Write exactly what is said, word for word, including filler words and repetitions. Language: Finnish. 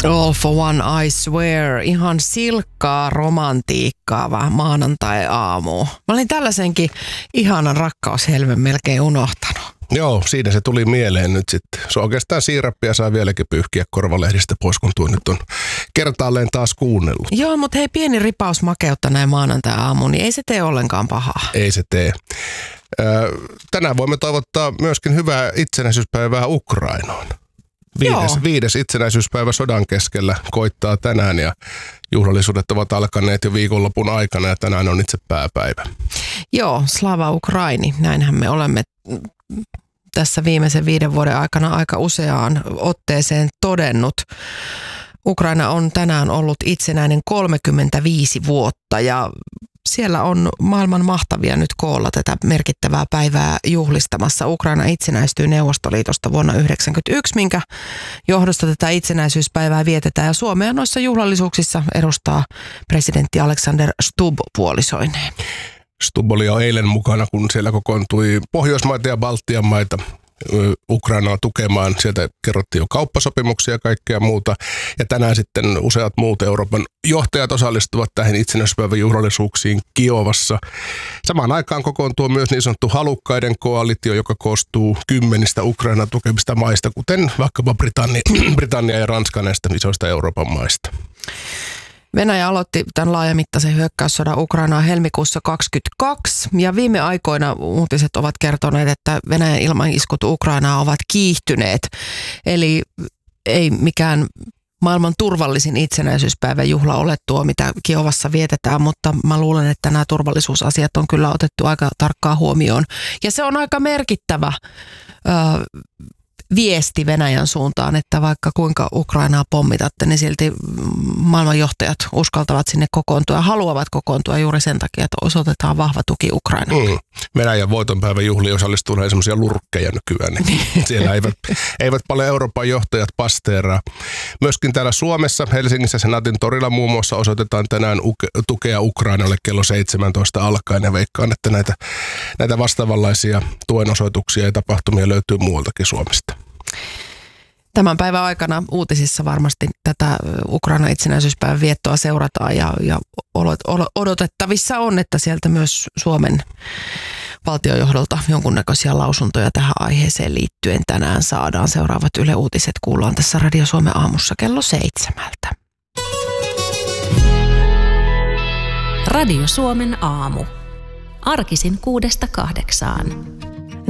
All for one, I swear. Ihan silkkaa romantiikkaa vaan maanantai-aamu. Mä olin tällaisenkin ihanan rakkaushelmen melkein unohtanut. Joo, siinä se tuli mieleen nyt sitten. Se on oikeastaan siirappia saa vieläkin pyyhkiä korvalehdistä pois, kun tuo nyt on kertaalleen taas kuunnellut. Joo, mutta hei, pieni ripaus makeutta näin maanantai-aamuun, niin ei se tee ollenkaan pahaa. Ei se tee. Tänään voimme toivottaa myöskin hyvää itsenäisyyspäivää Ukrainaan. Viides, viides itsenäisyyspäivä sodan keskellä koittaa tänään ja juhlallisuudet ovat alkaneet jo viikonlopun aikana ja tänään on itse pääpäivä. Joo, Slava Ukraini, näinhän me olemme tässä viimeisen viiden vuoden aikana aika useaan otteeseen todennut. Ukraina on tänään ollut itsenäinen kolmekymmentäviisi vuotta ja siellä on maailman mahtavia nyt koolla tätä merkittävää päivää juhlistamassa. Ukraina itsenäistyy Neuvostoliitosta vuonna yhdeksänkymmentäyksi, minkä johdosta tätä itsenäisyyspäivää vietetään. Ja Suomea noissa juhlallisuuksissa edustaa presidentti Alexander Stubb puolisoineen. Stubb oli jo eilen mukana, kun siellä kokoontui Pohjoismaita ja Baltian maita Ukrainaa tukemaan. Sieltä kerrottiin jo kauppasopimuksia ja kaikkea muuta. Ja tänään sitten useat muut Euroopan johtajat osallistuvat tähän itsenäisyyspäivän juhlallisuuksiin Kiovassa. Samaan aikaan kokoontuu myös niin sanottu halukkaiden koalitio, joka koostuu kymmenistä Ukrainaa tukevista maista, kuten vaikkapa Britannia, Britannia ja Ranska näistä isoista Euroopan maista. Venäjä aloitti tämän laajamittaisen hyökkäyssodan Ukrainaan helmikuussa kaksikymmentäkaksi ja viime aikoina uutiset ovat kertoneet, että Venäjän ilmaiskut Ukrainaan ovat kiihtyneet. Eli ei mikään maailman turvallisin itsenäisyyspäivän juhla ole tuo, mitä Kiovassa vietetään, mutta mä luulen, että nämä turvallisuusasiat on kyllä otettu aika tarkkaan huomioon. Ja se on aika merkittävä ö, viesti Venäjän suuntaan, että vaikka kuinka Ukrainaa pommitatte, niin silti maailmanjohtajat uskaltavat sinne kokoontua ja haluavat kokoontua juuri sen takia, että osoitetaan vahva tuki Ukrainalle. Mm. Venäjän voitonpäivän juhliin osallistuu näin semmoisia lurkkeja nykyään. Niin siellä eivät, eivät paljon Euroopan johtajat pasteeraa. Myöskin täällä Suomessa, Helsingissä Senaatin torilla muun muassa osoitetaan tänään uke, tukea Ukrainalle kello seitsemäntoista alkaen ja veikkaan, että näitä, näitä vastaavanlaisia tuenosoituksia ja tapahtumia löytyy muualtakin Suomesta. Tämän päivän aikana uutisissa varmasti tätä Ukrainan itsenäisyyspäivän viettoa seurataan ja, ja odotettavissa on, että sieltä myös Suomen valtiojohdolta jonkunnäköisiä lausuntoja tähän aiheeseen liittyen tänään saadaan. Seuraavat Yle Uutiset kuullaan tässä Radio Suomen aamussa kello seitsemältä. Radio Suomen aamu. Arkisin kuudesta kahdeksaan.